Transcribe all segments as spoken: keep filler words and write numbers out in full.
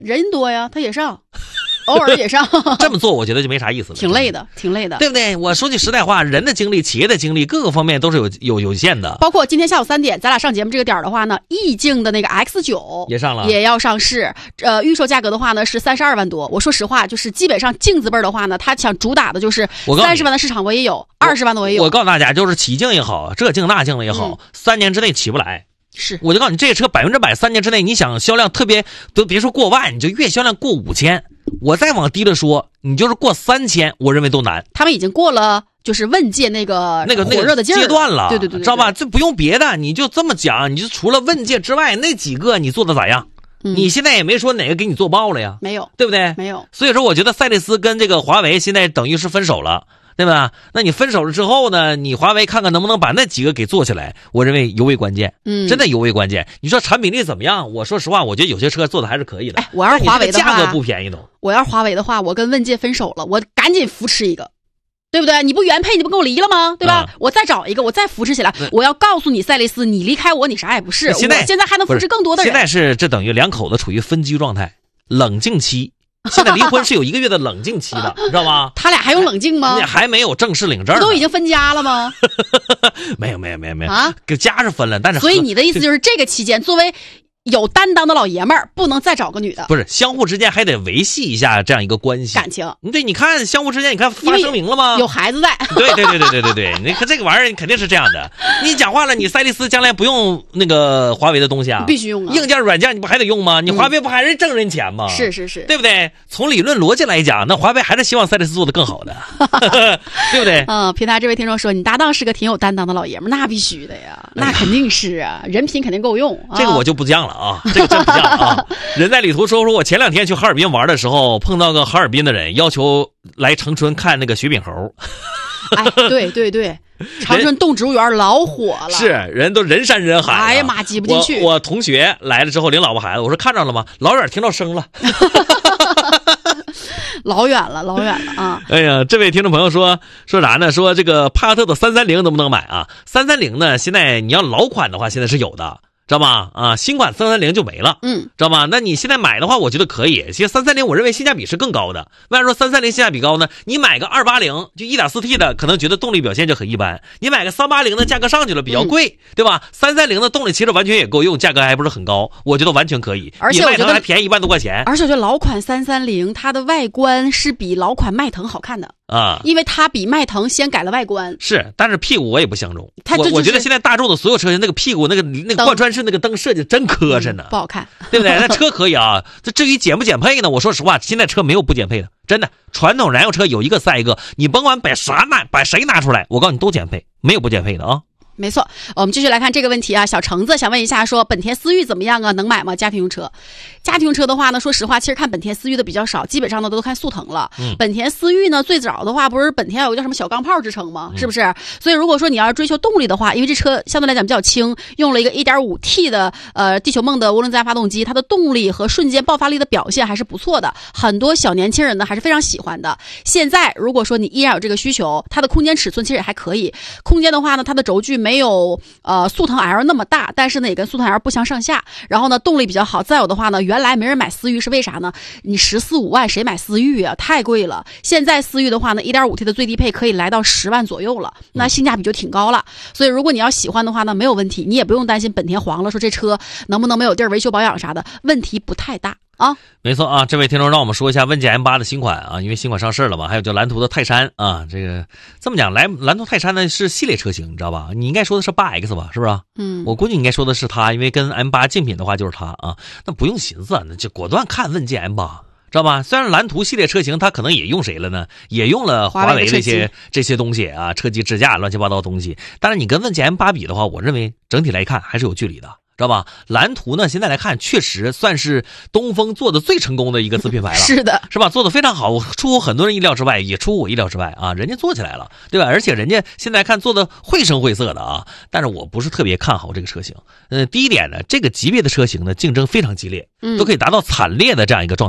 人多呀，他也上。偶尔也上这么做我觉得就没啥意思了， 挺累的挺累的， 对不对？我说句实在话，人的精力企业的精力各个方面都是有有有限的。 包括今天下午三点咱俩上节目这个点的话呢，意境的那个 X 九也上了， 也要上市，呃预售价格的话呢是三十二万多。我说实话，就是基本上镜子辈的话呢，他想主打的就是三十万的市场我也有，二十万的我也有。 我告诉大家，就是起镜也好，这镜那镜了也好，嗯、三年之内起不来。 是， 我就告诉你，这个车百分之百三年之内，你想销量特别，都别说过万，你就月销量过五千。我再往低了说，你就是过三千，我认为都难。 他们已经过了，就是问界那个那个火热的劲儿阶段了， 对对 对, 对， 知道吧？这不用别的，你就这么讲，你就除了问界之外，那几个你做的咋样？嗯、你现在也没说哪个给你做爆了呀？ 没有， 对不对？ 没有。 所以说，我觉得赛力斯跟这个华为现在等于是分手了。对吧？那你分手了之后呢？你华为看看能不能把那几个给做起来？我认为尤为关键，嗯，真的尤为关键。你说产品力怎么样？我说实话，我觉得有些车做的还是可以的。 哎，我要是华为的话， 价格不便宜都。 我要是华为的话，我跟问界分手了，我赶紧扶持一个，对不对？你不原配，你不跟我离了吗？对吧？嗯、我再找一个，我再扶持起来。我要告诉你，赛力斯，你离开我，你啥也不是。 现在我现在还能扶持更多的人。 现在是这等于两口子处于分居状态，冷静期。现在离婚是有一个月的冷静期的，知道吗？ 他俩还用冷静吗？ 还没有正式领证， 不都已经分家了吗？ 没有没有没有没有啊，跟家是分了，但是所以你的意思就是这个期间，作为有担当的老爷们儿，不能再找个女的， 不是相互之间还得维系一下这样一个关系感情。 对，你看相互之间，你看发声明了吗？ 有孩子在。 对对对对对对对，你看这个玩意儿肯定是这样的。你讲话了，你赛力斯将来不用那个华为的东西啊？ 必须用啊！ 硬件软件你不还得用吗？你华为不还是挣人钱吗？ 嗯、是是是， 对不对？从理论逻辑来讲，那华为还是希望赛力斯做的更好的，对不对？ 嗯，平台这位听众说，你搭档是个挺有担当的老爷们，那必须的呀，那肯定是啊，人品肯定够用。 这个我就不犟了啊，这个真不。啊！人在旅途说说，我前两天去哈尔滨玩的时候，碰到个哈尔滨的人要求来长春看那个雪饼猴。 哎，对对对，长春动植物园老火了， 是人都人山人海。 哎呀妈，挤不进去。 我, 我同学来了之后领老婆孩子，我说看着了吗？老远听到声了。 老远了，老远了啊！ 哎呀，这位听众朋友说说啥呢？说这个帕萨特的三三零能不能买啊？三三零呢，现在你要老款的话，现在是有的。知道吗？啊，新款三三零就没了，嗯，知道吗？那你现在买的话，我觉得可以。其实三三零我认为性价比是更高的。为啥说三三零性价比高呢？你买个二八零就 一点四 T 的，可能觉得动力表现就很一般。你买个三八零的，价格上去了，比较贵，嗯、对吧？三三零的动力其实完全也够用，价格还不是很高，我觉得完全可以。 而且比迈腾还便宜一万多块钱。 而且我觉得老款三三零它的外观是比老款迈腾好看的。啊，因为它比迈腾先改了外观， 是，但是屁股我也不相中。 它我我觉得现在大众的所有车型那个屁股那个那个贯穿式那个灯设计真磕碜呢、 嗯，不好看， 对不对？那车可以啊，这至于减不减配呢？我说实话，现在车没有不减配的，真的。传统燃油车有一个赛一个，你甭管把啥拿把谁拿出来，我告诉你都减配，没有不减配的啊。 没错，我们继续来看这个问题啊。小橙子想问一下，说本田思域怎么样啊？能买吗？家庭用车，家庭用车的话呢，说实话，其实看本田思域的比较少，基本上呢都看速腾了。嗯、本田思域呢，最早的话不是本田有个叫什么小钢炮之称吗？是不是？嗯、所以如果说你要是追求动力的话，因为这车相对来讲比较轻，用了一个 一点五 T 的呃地球梦的涡轮增压发动机，它的动力和瞬间爆发力的表现还是不错的，很多小年轻人呢还是非常喜欢的。现在如果说你依然有这个需求，它的空间尺寸其实也还可以，空间的话呢，它的轴距没有。呃，速腾 L 那么大，但是呢也跟速腾 L 不相上下。然后呢，动力比较好。再有的话呢，原来没人买思域是为啥呢？你十四五万谁买思域啊？太贵了。现在思域的话呢 ，一点五 T 的最低配可以来到十万左右了，那性价比就挺高了。所以如果你要喜欢的话呢，没有问题，你也不用担心本田黄了，说这车能不能没有地儿维修保养啥的，问题不太大。啊， 没错啊，这位听众让我们说一下问界 M 八 的新款啊，因为新款上市了嘛，还有叫蓝图的泰山啊，这个这么讲，来蓝图泰山呢是系列车型，你知道吧？你应该说的是 八 X 吧，是不是？嗯，我估计你应该说的是它，因为跟 M 八 竞品的话就是它啊，那不用寻思，那就果断看问界 M 八。知道吧？虽然蓝图系列车型它可能也用谁了呢？也用了华为这些这些东西啊，车机支架乱七八糟东西。但是你跟问界 M 八 比的话，我认为整体来看还是有距离的。知道吧？蓝图呢，现在来看确实算是东风做的最成功的一个子品牌了， 是的， 是吧？做的非常好，出乎很多人意料之外，也出乎我意料之外啊！人家做起来了，对吧？而且人家现在看做的绘声绘色的啊，但是我不是特别看好这个车型。呃，第一点呢，这个级别的车型呢，竞争非常激烈，都可以达到惨烈的这样一个状态。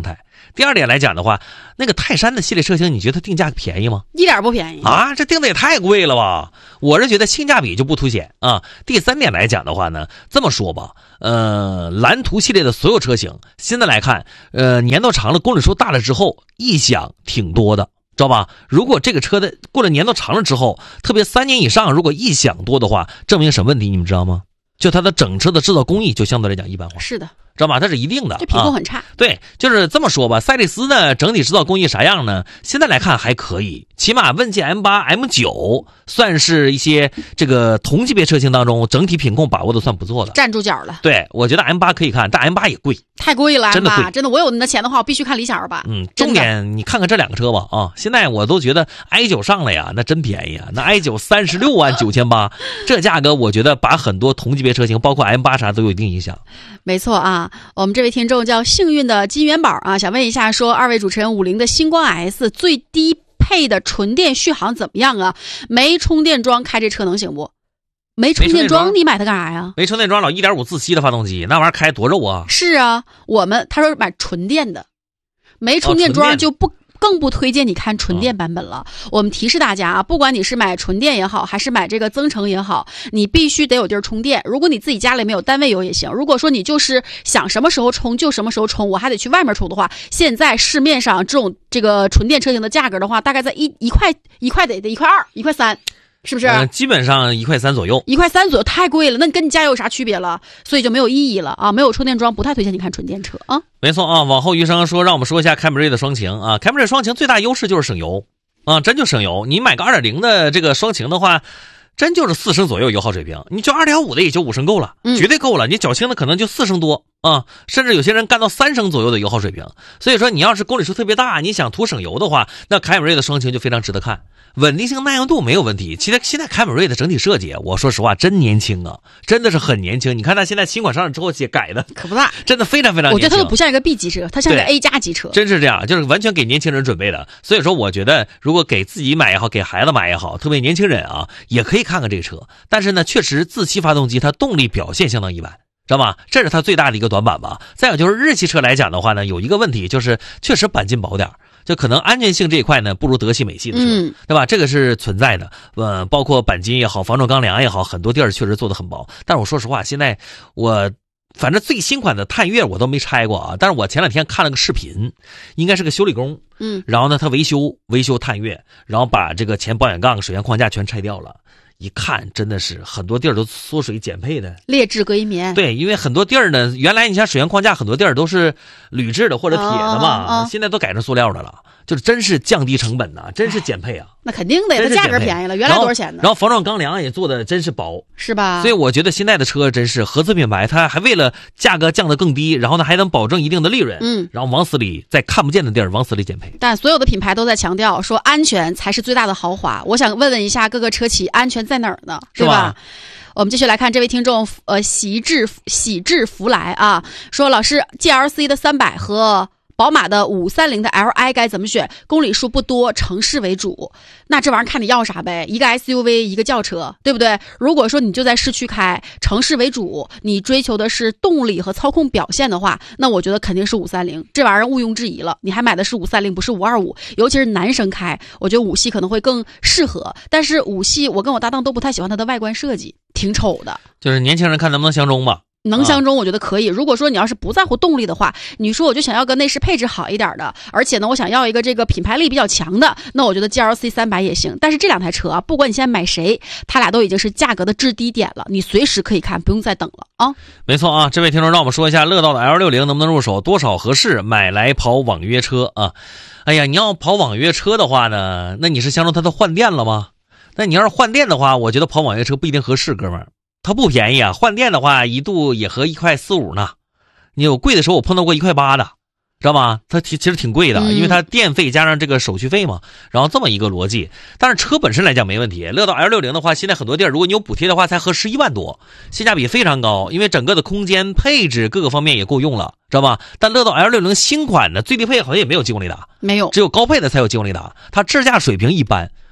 第二点来讲的话，那个泰山的系列车型，你觉得定价便宜吗？ 一点不便宜啊，这定的也太贵了吧！我是觉得性价比就不凸显啊。第三点来讲的话呢，这么说吧，呃，蓝图系列的所有车型，现在来看，呃，年头长了，公里数大了之后，异响挺多的。知道吧？如果这个车的过了年头长了之后，特别三年以上，如果异响多的话，证明什么问题？你们知道吗？就它的整车的制造工艺就相对来讲一般化。 是的， 知道吧？它是一定的， 这品控很差、啊。 对，就是这么说吧。赛力斯呢，整体制造工艺啥样呢？现在来看还可以，起码问界 M 八、M 九 算是一些这个同级别车型当中整体品控把握的算不错的， 站住脚了。 对，我觉得 M 八 可以看，但 M 八 也贵， 太贵了， 真的贵， 真的。我有那钱的话，我必须看理想 R 八。 嗯，重点你看看这两个车吧啊！现在我都觉得 i 九 上来呀，那真便宜啊！那 i 九 三十六万九千八，这价格我觉得把很多同级别车型，包括 M 八 啥都有一定影响。 没错啊，我们这位听众叫幸运的金元宝啊，想问一下，说二位主持人，五菱的星光 S 最低配的纯电续航怎么样啊？没充电桩开这车能行不？没充电桩你买它干啥呀？ 没充电桩老 一点五 自吸的发动机，那玩意儿开多肉啊！ 是啊，我们他说买纯电的，没充电桩就不、哦、更不推荐你看纯电版本了。哦、我们提示大家啊，不管你是买纯电也好，还是买这个增程也好，你必须得有地儿充电。如果你自己家里没有，单位有也行。如果说你就是想什么时候充就什么时候充，我还得去外面充的话，现在市面上这种这个纯电车型的价格的话，大概在一一块一块得得一块二一块三。是不是、 呃、基本上一块三左右， 一块三左右太贵了，那你跟你加油有啥区别了？所以就没有意义了啊！没有充电桩，不太推荐你看纯电车啊。 没错啊，往后余生说，让我们说一下凯美瑞的双擎啊。凯美瑞双擎最大优势就是省油啊，真就省油。你买个 二点零 的这个双擎的话，真就是四升左右油耗水平，你就 二点五 的也就五升够了，绝对够了。你较轻的可能就四升多啊，甚至有些人干到三升左右的油耗水平。所以说，你要是公里数特别大，你想图省油的话，那凯美瑞的双擎就非常值得看。稳定性耐用度没有问题，其实现在凯美瑞的整体设计，我说实话真年轻啊，真的是很年轻。你看它现在新款上市之后改的可不大， 真的非常非常年轻。 我觉得它都不像一个 B 级车，它像一个 A 加级车， 真是这样，就是完全给年轻人准备的。所以说我觉得如果给自己买也好，给孩子买也好，特别年轻人啊也可以看看这个车。但是呢，确实自吸发动机它动力表现相当一般，知道吗？这是它最大的一个短板吧。再有就是日系车来讲的话呢，有一个问题就是确实钣金薄点，就可能安全性这一块呢不如德系美系的车、嗯、对吧？这个是存在的。呃，包括钣金也好，防撞钢梁也好，很多地儿确实做得很薄。但是我说实话，现在我反正最新款的探岳我都没拆过啊，但是我前两天看了个视频，应该是个修理工， 嗯， 然后呢他维修维修探岳，然后把这个前保险杠、水箱框架全拆掉了。一看真的是很多地儿都缩水减配的， 劣质隔音棉。 对，因为很多地儿呢，原来你像水箱框架很多地儿都是铝制的或者铁的嘛，哦哦、现在都改成塑料的了，就是真是降低成本呐、啊，真是减配啊。 那肯定的呀，它价格便宜了，原来多少钱呢？ 然后防撞钢梁也做的真是薄， 是吧？ 所以我觉得现在的车真是合资品牌，它还为了价格降得更低，然后呢还能保证一定的利润， 嗯， 然后往死里在看不见的地儿往死里减配。 但所有的品牌都在强调说安全才是最大的豪华。我想问问一下各个车企，安全在哪儿呢？ 是吧？ 我们继续来看这位听众，呃，喜智喜智福来啊，说老师 G L C 的三百和宝马的五三零的 L I 该怎么选？公里数不多，城市为主。那这玩意儿看你要啥呗，一个 S U V 一个轿车，对不对？如果说你就在市区开，城市为主，你追求的是动力和操控表现的话，那我觉得肯定是五三零，这玩意儿毋庸置疑了。你还买的是五三零，不是五二五，尤其是男生开，我觉得五系可能会更适合。但是五系我跟我搭档都不太喜欢它的外观设计，挺丑的。 就是年轻人看能不能相中吧。 能相中我觉得可以。如果说你要是不在乎动力的话，你说我就想要个内饰配置好一点的，而且呢我想要一个这个品牌力比较强的，那我觉得 G L C 三百也行。但是这两台车啊，不管你现在买谁，它俩都已经是价格的制低点了，你随时可以看，不用再等了啊。 没错啊，这位听众让我们说一下乐道的 L 六十 能不能入手，多少合适，买来跑网约车啊。哎呀，你要跑网约车的话呢，那你是相中它的换电了吗？那你要是换电的话，我觉得跑网约车不一定合适，哥们儿。它不便宜啊，换电的话一度也合一块四五呢。你有贵的时候我碰到过一块八的，知道吗？它其实挺贵的，因为它电费加上这个手续费嘛，然后这么一个逻辑。但是车本身来讲没问题，乐道 L 六十 的话，现在很多地儿如果你有补贴的话，才合十一万多，性价比非常高，因为整个的空间配置各个方面也够用了，知道吧？但乐道 L 六十 新款的最低配好像也没有激光雷达， 没有， 只有高配的才有激光雷达，它智驾水平一般。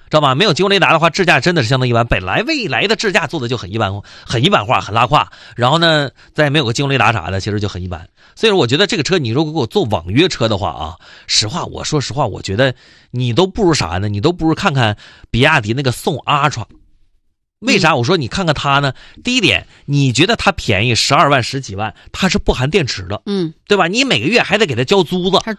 知道吧？没有激光雷达的话，智驾真的是相当一般。本来蔚来的智驾做的就很一般，很一般化，很拉胯。然后呢，再没有个激光雷达啥的，其实就很一般。所以说，我觉得这个车你如果给我做网约车的话啊，实话，我说实话，我觉得你都不如啥呢？你都不如看看比亚迪那个宋 Ultra。为啥我说你看看它呢？嗯、第一点，你觉得它便宜十二万十几万，它是不含电池的， 嗯， 对吧？你每个月还得给它交租子， 它是